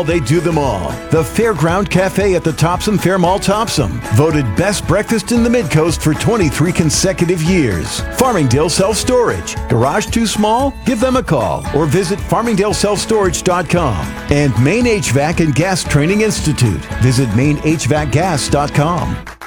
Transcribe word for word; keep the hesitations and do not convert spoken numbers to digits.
They do them all. The Fairground Cafe at the Topsom Fair Mall Topsom. Voted best breakfast in the Mid-Coast for twenty-three consecutive years. Farmingdale Self-Storage. Garage too small? Give them a call or visit farmingdale self storage dot com. And Maine H V A C and Gas Training Institute. Visit maine h v a c gas dot com.